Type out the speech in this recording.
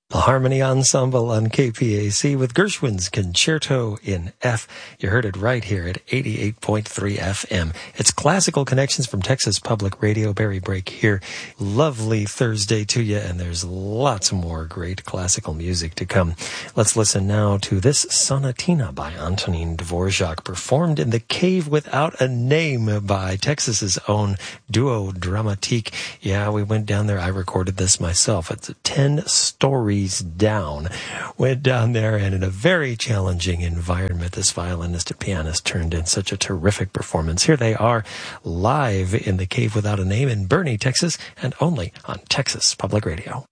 The Harmony Ensemble on KPAC with Gershwin's Concerto in F. You heard it right here at 88.3 FM. It's Classical Connections from Texas Public Radio. Barry Brake here. Lovely Thursday to you, and there's lots more great classical music to come. Let's listen now to this Sonatina by Antonin Dvorak, performed in the Cave Without a Name by Texas's own Duo Dramatique. Yeah, we went down there. I recorded this myself. It's 10 stories down. Went down there, and in a very challenging environment, this violinist and pianist turned in such a terrific performance. Here they are live in the Cave Without a Name in Boerne, Texas, and only on Texas Public Radio.